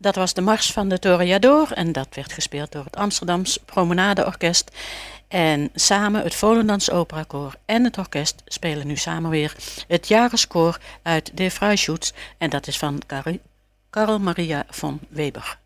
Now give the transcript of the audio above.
Dat was de Mars van de Toreador en dat werd gespeeld door het Amsterdams Promenadeorkest. En samen het Volendams Operakoor en het orkest spelen nu samen weer het Jahreskoor uit De Freischütz. En dat is van Carl Maria von Weber.